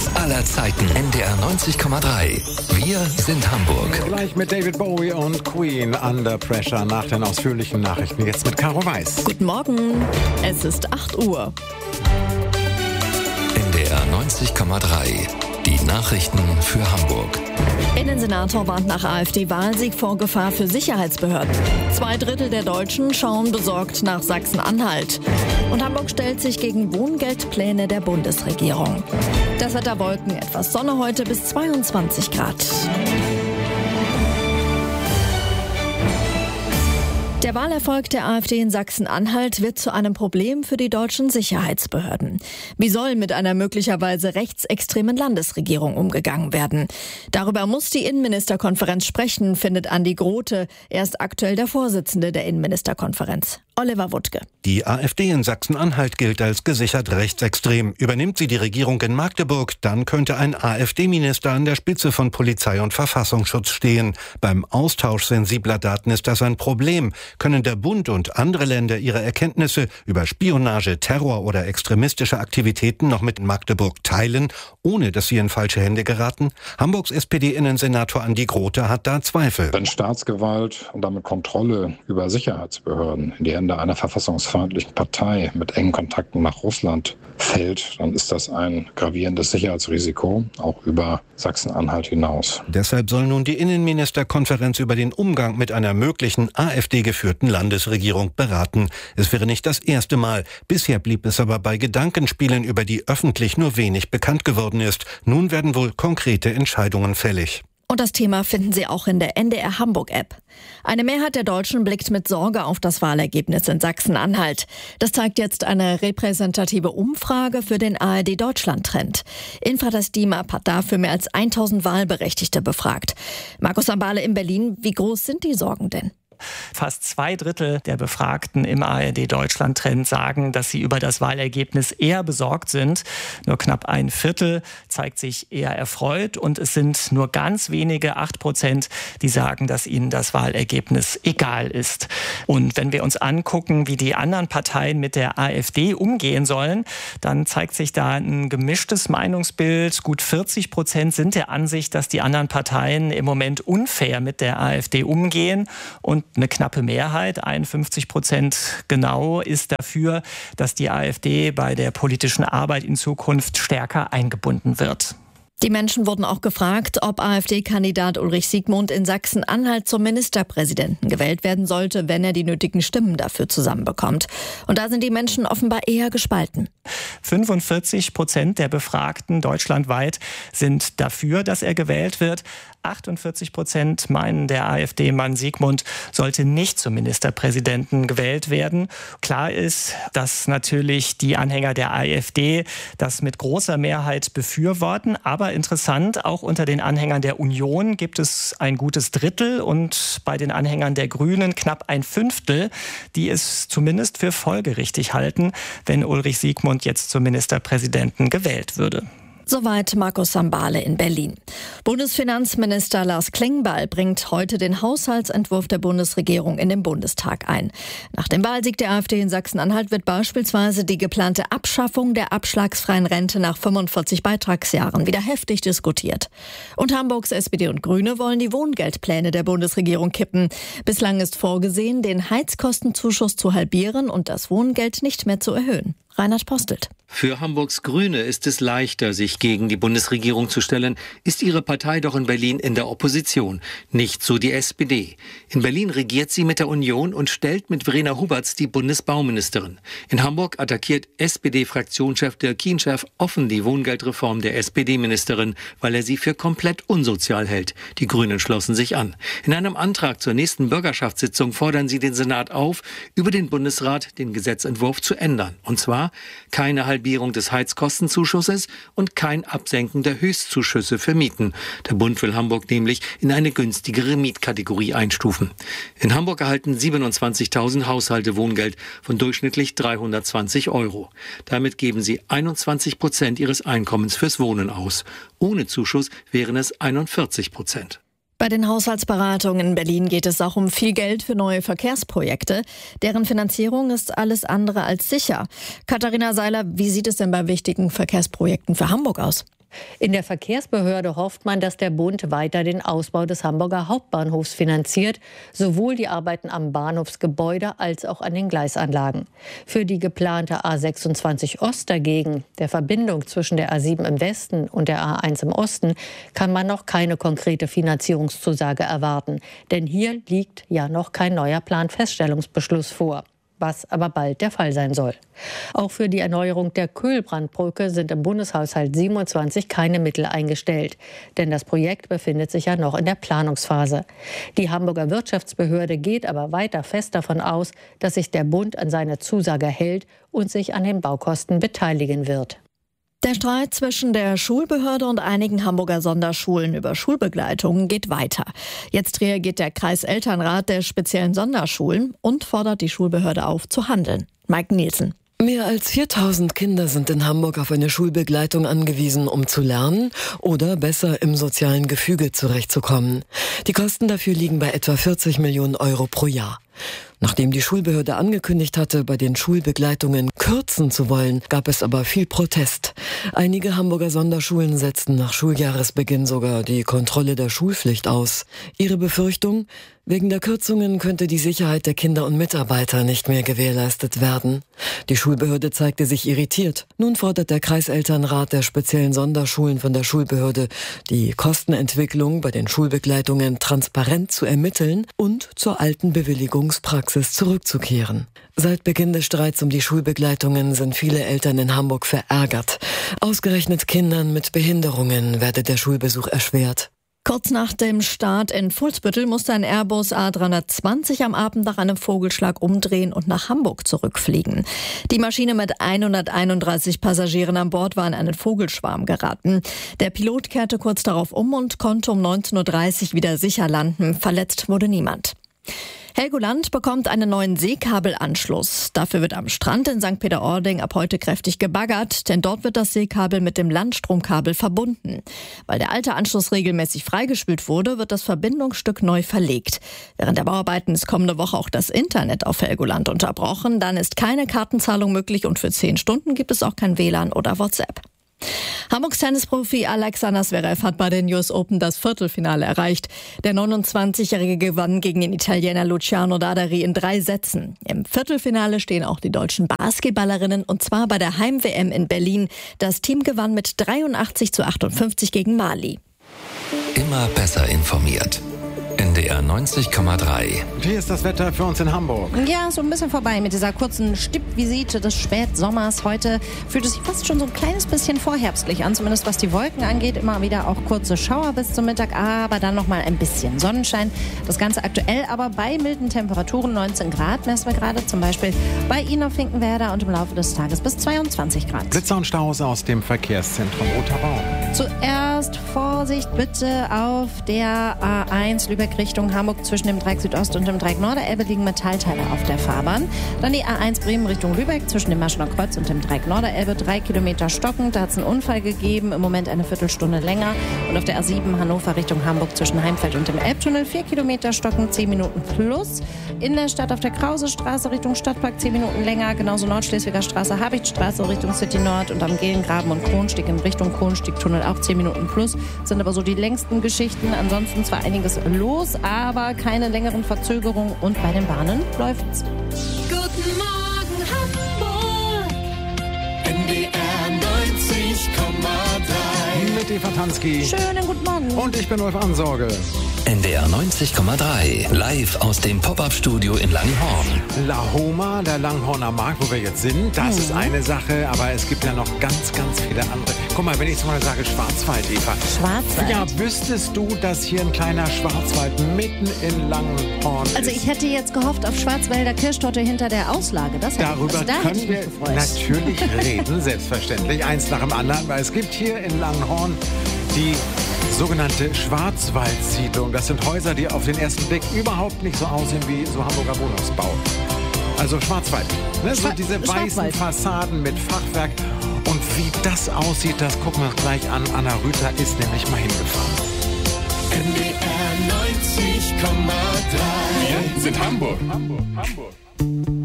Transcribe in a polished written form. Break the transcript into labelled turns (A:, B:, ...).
A: Hits aller Zeiten. NDR 90,3. Wir sind Hamburg.
B: Gleich mit David Bowie und Queen Under Pressure nach den ausführlichen Nachrichten. Jetzt mit Caro Weiß.
C: Guten Morgen. Es ist 8 Uhr.
A: NDR 90,3. Die Nachrichten für Hamburg.
C: Innensenator warnt nach AfD-Wahlsieg vor Gefahr für Sicherheitsbehörden. 2/3 der Deutschen schauen besorgt nach Sachsen-Anhalt. Und Hamburg stellt sich gegen Wohngeldpläne der Bundesregierung. Das Wetter: Wolken, etwas Sonne heute bis 22 Grad. Der Wahlerfolg der AfD in Sachsen-Anhalt wird zu einem Problem für die deutschen Sicherheitsbehörden. Wie soll mit einer möglicherweise rechtsextremen Landesregierung umgegangen werden? Darüber muss die Innenministerkonferenz sprechen, findet Andi Grote. Er ist aktuell der Vorsitzende der Innenministerkonferenz. Oliver Wuttke.
D: Die AfD in Sachsen-Anhalt gilt als gesichert rechtsextrem. Übernimmt sie die Regierung in Magdeburg, dann könnte ein AfD-Minister an der Spitze von Polizei und Verfassungsschutz stehen. Beim Austausch sensibler Daten ist das ein Problem. Können der Bund und andere Länder ihre Erkenntnisse über Spionage, Terror oder extremistische Aktivitäten noch mit Magdeburg teilen, ohne dass sie in falsche Hände geraten? Hamburgs SPD-Innensenator Andi Grote hat da Zweifel.
E: Wenn Staatsgewalt und damit Kontrolle über Sicherheitsbehörden in die Hände einer verfassungsfeindlichen Partei mit engen Kontakten nach Russland fällt, dann ist das ein gravierendes Sicherheitsrisiko, auch über Sachsen-Anhalt hinaus.
D: Deshalb soll nun die Innenministerkonferenz über den Umgang mit einer möglichen AfD-geführten Landesregierung beraten. Es wäre nicht das erste Mal. Bisher blieb es aber bei Gedankenspielen, über die öffentlich nur wenig bekannt geworden ist. Nun werden wohl konkrete Entscheidungen fällig.
C: Und das Thema finden Sie auch in der NDR Hamburg-App. Eine Mehrheit der Deutschen blickt mit Sorge auf das Wahlergebnis in Sachsen-Anhalt. Das zeigt jetzt eine repräsentative Umfrage für den ARD-Deutschland-Trend. Infratest DIMAP hat dafür mehr als 1000 Wahlberechtigte befragt. Markus Sambale in Berlin, wie groß sind die Sorgen denn?
F: Fast 2/3 der Befragten im ARD-Deutschland-Trend sagen, dass sie über das Wahlergebnis eher besorgt sind. Nur knapp 1/4 zeigt sich eher erfreut und es sind nur ganz wenige 8%, die sagen, dass ihnen das Wahlergebnis egal ist. Und wenn wir uns angucken, wie die anderen Parteien mit der AfD umgehen sollen, dann zeigt sich da ein gemischtes Meinungsbild. Gut 40% sind der Ansicht, dass die anderen Parteien im Moment unfair mit der AfD umgehen, und eine knappe Mehrheit, 51% genau, ist dafür, dass die AfD bei der politischen Arbeit in Zukunft stärker eingebunden wird.
C: Die Menschen wurden auch gefragt, ob AfD-Kandidat Ulrich Siegmund in Sachsen-Anhalt zum Ministerpräsidenten gewählt werden sollte, wenn er die nötigen Stimmen dafür zusammenbekommt. Und da sind die Menschen offenbar eher gespalten.
F: 45% der Befragten deutschlandweit sind dafür, dass er gewählt wird. 48% meinen, der AfD-Mann Siegmund sollte nicht zum Ministerpräsidenten gewählt werden. Klar ist, dass natürlich die Anhänger der AfD das mit großer Mehrheit befürworten. Aber interessant, auch unter den Anhängern der Union gibt es ein gutes Drittel und bei den Anhängern der Grünen knapp 1/5, die es zumindest für folgerichtig halten, wenn Ulrich Siegmund jetzt zum Ministerpräsidenten gewählt würde.
C: Soweit Markus Sambale in Berlin. Bundesfinanzminister Lars Klingbeil bringt heute den Haushaltsentwurf der Bundesregierung in den Bundestag ein. Nach dem Wahlsieg der AfD in Sachsen-Anhalt wird beispielsweise die geplante Abschaffung der abschlagsfreien Rente nach 45 Beitragsjahren wieder heftig diskutiert. Und Hamburgs SPD und Grüne wollen die Wohngeldpläne der Bundesregierung kippen. Bislang ist vorgesehen, den Heizkostenzuschuss zu halbieren und das Wohngeld nicht mehr zu erhöhen. Reinhard Postelt.
G: Für Hamburgs Grüne ist es leichter, sich gegen die Bundesregierung zu stellen, ist ihre Partei doch in Berlin in der Opposition. Nicht so die SPD. In Berlin regiert sie mit der Union und stellt mit Verena Huberts die Bundesbauministerin. In Hamburg attackiert SPD-Fraktionschef Dirk Kienchef offen die Wohngeldreform der SPD-Ministerin, weil er sie für komplett unsozial hält. Die Grünen schlossen sich an. In einem Antrag zur nächsten Bürgerschaftssitzung fordern sie den Senat auf, über den Bundesrat den Gesetzentwurf zu ändern. Und zwar keine Halbierung des Heizkostenzuschusses und kein Absenken der Höchstzuschüsse für Mieten. Der Bund will Hamburg nämlich in eine günstigere Mietkategorie einstufen. In Hamburg erhalten 27.000 Haushalte Wohngeld von durchschnittlich 320 €. Damit geben sie 21% ihres Einkommens fürs Wohnen aus. Ohne Zuschuss wären es 41%.
C: Bei den Haushaltsberatungen in Berlin geht es auch um viel Geld für neue Verkehrsprojekte. Deren Finanzierung ist alles andere als sicher. Katharina Seiler, wie sieht es denn bei wichtigen Verkehrsprojekten für Hamburg aus?
H: In der Verkehrsbehörde hofft man, dass der Bund weiter den Ausbau des Hamburger Hauptbahnhofs finanziert, sowohl die Arbeiten am Bahnhofsgebäude als auch an den Gleisanlagen. Für die geplante A26 Ost dagegen, der Verbindung zwischen der A7 im Westen und der A1 im Osten, kann man noch keine konkrete Finanzierungszusage erwarten. Denn hier liegt ja noch kein neuer Planfeststellungsbeschluss vor, was aber bald der Fall sein soll. Auch für die Erneuerung der Kühlbrandbrücke sind im Bundeshaushalt 27 keine Mittel eingestellt. Denn das Projekt befindet sich ja noch in der Planungsphase. Die Hamburger Wirtschaftsbehörde geht aber weiter fest davon aus, dass sich der Bund an seine Zusage hält und sich an den Baukosten beteiligen wird.
C: Der Streit zwischen der Schulbehörde und einigen Hamburger Sonderschulen über Schulbegleitungen geht weiter. Jetzt reagiert der Kreiselternrat der speziellen Sonderschulen und fordert die Schulbehörde auf, zu handeln. Mike Nielsen.
I: Mehr als 4000 Kinder sind in Hamburg auf eine Schulbegleitung angewiesen, um zu lernen oder besser im sozialen Gefüge zurechtzukommen. Die Kosten dafür liegen bei etwa 40 Millionen Euro pro Jahr. Nachdem die Schulbehörde angekündigt hatte, bei den Schulbegleitungen kürzen zu wollen, gab es aber viel Protest. Einige Hamburger Sonderschulen setzten nach Schuljahresbeginn sogar die Kontrolle der Schulpflicht aus. Ihre Befürchtung? Wegen der Kürzungen könnte die Sicherheit der Kinder und Mitarbeiter nicht mehr gewährleistet werden. Die Schulbehörde zeigte sich irritiert. Nun fordert der Kreiselternrat der speziellen Sonderschulen von der Schulbehörde, die Kostenentwicklung bei den Schulbegleitungen transparent zu ermitteln und zur alten Bewilligungspraxis zurückzukehren. Seit Beginn des Streits um die Schulbegleitungen sind viele Eltern in Hamburg verärgert. Ausgerechnet Kindern mit Behinderungen werde der Schulbesuch erschwert.
C: Kurz nach dem Start in Fuhlsbüttel musste ein Airbus A320 am Abend nach einem Vogelschlag umdrehen und nach Hamburg zurückfliegen. Die Maschine mit 131 Passagieren an Bord war in einen Vogelschwarm geraten. Der Pilot kehrte kurz darauf um und konnte um 19:30 Uhr wieder sicher landen. Verletzt wurde niemand. Helgoland bekommt einen neuen Seekabelanschluss. Dafür wird am Strand in St. Peter-Ording ab heute kräftig gebaggert, denn dort wird das Seekabel mit dem Landstromkabel verbunden. Weil der alte Anschluss regelmäßig freigespült wurde, wird das Verbindungsstück neu verlegt. Während der Bauarbeiten ist kommende Woche auch das Internet auf Helgoland unterbrochen. Dann ist keine Kartenzahlung möglich und für 10 Stunden gibt es auch kein WLAN oder WhatsApp. Hamburgs Tennisprofi Alexander Zverev hat bei den US Open das Viertelfinale erreicht. Der 29-Jährige gewann gegen den Italiener Luciano Dadari in 3 Sätzen. Im Viertelfinale stehen auch die deutschen Basketballerinnen, und zwar bei der Heim-WM in Berlin. Das Team gewann mit 83:58 gegen Mali.
A: Immer besser informiert. NDR 90,3.
B: Wie ist das Wetter für uns in Hamburg?
J: Ja, so ein bisschen vorbei mit dieser kurzen Stippvisite des Spätsommers. Heute fühlt es sich fast schon so ein kleines bisschen vorherbstlich an, zumindest was die Wolken angeht. Immer wieder auch kurze Schauer bis zum Mittag, aber dann nochmal ein bisschen Sonnenschein. Das Ganze aktuell aber bei milden Temperaturen. 19 Grad messen wir gerade, zum Beispiel bei Ihnen auf Finkenwerder, und im Laufe des Tages bis 22 Grad.
B: Blitzer und Staus aus dem Verkehrszentrum Otterbaum.
J: Zuerst Vorsicht bitte auf der A1 Lübeck Richtung Hamburg zwischen dem Dreieck Südost und dem Dreieck Norderelbe liegen Metallteile auf der Fahrbahn. Dann die A1 Bremen Richtung Lübeck zwischen dem Maschener Kreuz und dem Dreieck Norderelbe 3 Kilometer stockend. Da hat es einen Unfall gegeben, im Moment eine Viertelstunde länger. Und auf der A7 Hannover Richtung Hamburg zwischen Heimfeld und dem Elbtunnel 4 Kilometer stockend, 10 Minuten plus. In der Stadt auf der Krause-Straße Richtung Stadtpark 10 Minuten länger. Genauso Nordschleswiger Straße, Habichtstraße Richtung City Nord und am Gehlengraben und Kronstieg in Richtung Kronstiegtunnel auch 10 Minuten plus. Sind aber so die längsten Geschichten. Ansonsten zwar einiges los, aber keine längeren Verzögerungen, und bei den Bahnen läuft's.
K: Guten Morgen Hamburg, NDR 90,3.
B: Mit Eva Tansky.
J: Schönen guten Morgen.
B: Und ich bin Ulf Ansorge.
A: NDR 90,3. Live aus dem Pop-Up-Studio in Langhorn.
B: La Homa, der Langhorner Markt, wo wir jetzt sind, das ist eine Sache, aber es gibt ja noch ganz, ganz viele andere. Guck mal, wenn ich jetzt mal sage Schwarzwald, Eva.
J: Schwarzwald?
B: Ja, wüsstest du, dass hier ein kleiner Schwarzwald mitten in Langhorn ist?
J: Also ich hätte jetzt gehofft auf Schwarzwälder Kirschtorte hinter der Auslage.
B: Darüber können wir natürlich reden, selbstverständlich. Eins nach dem anderen, weil es gibt hier in Langhorn die sogenannte Schwarzwaldsiedlung. Das sind Häuser, die auf den ersten Blick überhaupt nicht so aussehen wie so Hamburger Wohnungsbau. Also Schwarzwald. Ne? So diese weißen Fassaden mit Fachwerk. Und wie das aussieht, das gucken wir uns gleich an. Anna Rüther ist nämlich mal hingefahren.
K: NDR 90,3.
L: Wir sind Hamburg.